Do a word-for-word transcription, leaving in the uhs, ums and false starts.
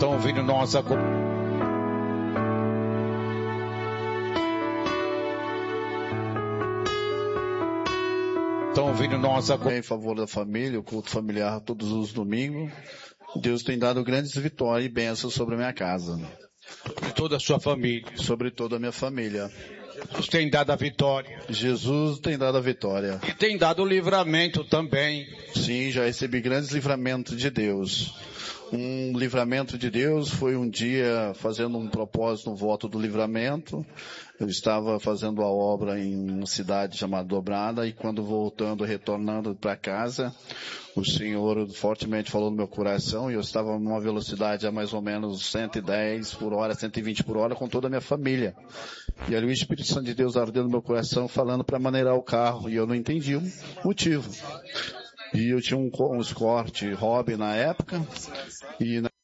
Estão ouvindo nossa... Estão ouvindo nossa... Em favor da família, o culto familiar todos os domingos. Deus tem dado grandes vitórias e bênçãos sobre a minha casa. Sobre toda a sua família. Sobre toda a minha família. Jesus tem dado a vitória. Jesus tem dado a vitória. E tem dado o livramento também. Sim, já recebi grandes livramentos de Deus. Um livramento de Deus foi um dia fazendo um propósito no voto do livramento. Eu estava fazendo a obra em uma cidade chamada Dobrada e quando voltando, retornando para casa, o Senhor fortemente falou no meu coração e eu estava numa velocidade a mais ou menos cento e dez por hora, cento e vinte por hora com toda a minha família. E ali o Espírito Santo de Deus ardeu no meu coração falando para maneirar o carro e eu não entendi o motivo. E eu tinha um, um Escort Hobby na época e na